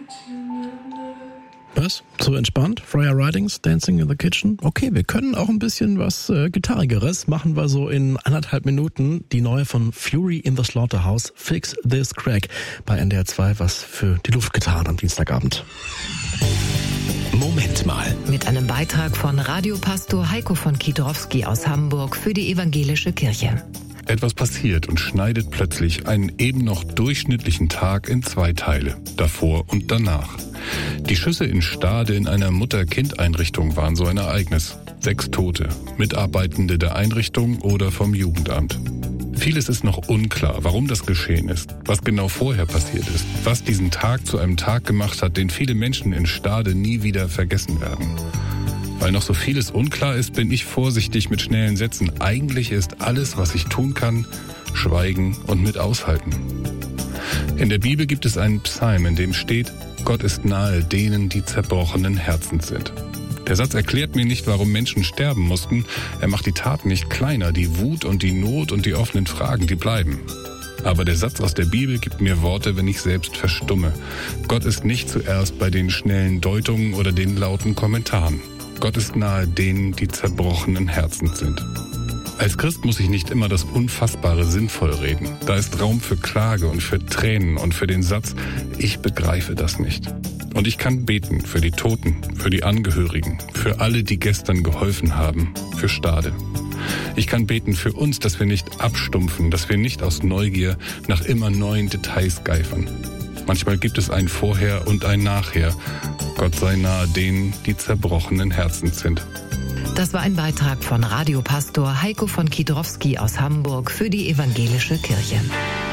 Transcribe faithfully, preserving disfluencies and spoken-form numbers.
Was? So entspannt? Freya Ridings, Dancing in the Kitchen? Okay, wir können auch ein bisschen was äh, Gitarrigeres. Machen wir so in anderthalb Minuten die neue von Fury in the Slaughterhouse, Fix This Crack, bei N D R zwei, was für die Luftgitarren am Dienstagabend. Moment mal. Mit einem Beitrag von Radiopastor Heiko von Kidrowski aus Hamburg für die evangelische Kirche. Etwas passiert und schneidet plötzlich einen eben noch durchschnittlichen Tag in zwei Teile, davor und danach. Die Schüsse in Stade in einer Mutter-Kind-Einrichtung waren so ein Ereignis. Sechs Tote, Mitarbeitende der Einrichtung oder vom Jugendamt. Vieles ist noch unklar, warum das geschehen ist, was genau vorher passiert ist, was diesen Tag zu einem Tag gemacht hat, den viele Menschen in Stade nie wieder vergessen werden. Weil noch so vieles unklar ist, bin ich vorsichtig mit schnellen Sätzen. Eigentlich ist alles, was ich tun kann, schweigen und mit aushalten. In der Bibel gibt es einen Psalm, in dem steht: Gott ist nahe denen, die zerbrochenen Herzens sind. Der Satz erklärt mir nicht, warum Menschen sterben mussten. Er macht die Taten nicht kleiner. Die Wut und die Not und die offenen Fragen, die bleiben. Aber der Satz aus der Bibel gibt mir Worte, wenn ich selbst verstumme. Gott ist nicht zuerst bei den schnellen Deutungen oder den lauten Kommentaren. Gott ist nahe denen, die zerbrochenen Herzens sind. Als Christ muss ich nicht immer das Unfassbare sinnvoll reden. Da ist Raum für Klage und für Tränen und für den Satz: Ich begreife das nicht. Und ich kann beten für die Toten, für die Angehörigen, für alle, die gestern geholfen haben, für Stade. Ich kann beten für uns, dass wir nicht abstumpfen, dass wir nicht aus Neugier nach immer neuen Details geifern. Manchmal gibt es ein Vorher und ein Nachher. Gott sei nahe denen, die zerbrochenen Herzens sind. Das war ein Beitrag von Radiopastor Heiko von Kidrowski aus Hamburg für die evangelische Kirche.